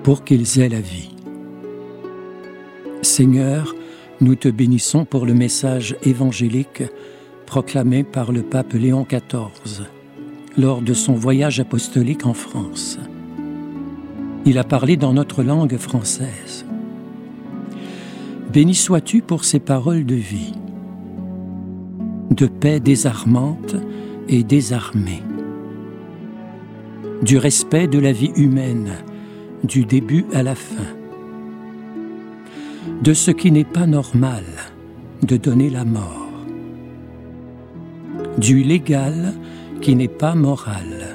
pour qu'ils aient la vie. Seigneur, nous te bénissons pour le message évangélique proclamé par le pape Léon XIV lors de son voyage apostolique en France. Il a parlé dans notre langue française. Béni sois-tu pour ces paroles de vie, de paix désarmante et désarmée, du respect de la vie humaine, du début à la fin, de ce qui n'est pas normal, de donner la mort, du légal qui n'est pas moral,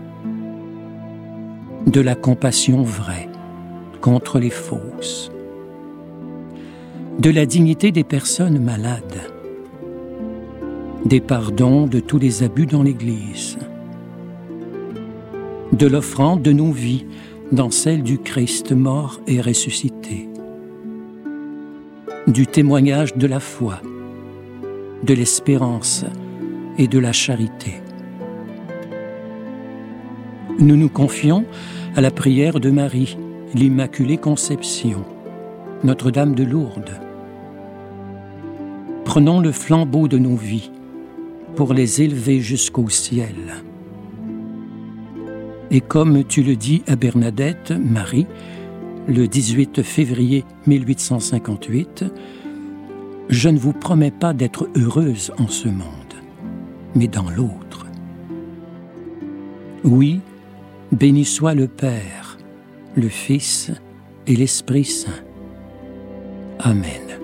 de la compassion vraie contre les fausses, de la dignité des personnes malades, des pardons de tous les abus dans l'Église, de l'offrande de nos vies dans celle du Christ mort et ressuscité, du témoignage de la foi, de l'espérance et de la charité. Nous nous confions à la prière de Marie, l'Immaculée Conception, Notre-Dame de Lourdes. Prenons le flambeau de nos vies pour les élever jusqu'au ciel. Et comme tu le dis à Bernadette, Marie, le 18 février 1858, je ne vous promets pas d'être heureuse en ce monde, mais dans l'autre. Oui, béni soit le Père, le Fils et l'Esprit Saint. Amen.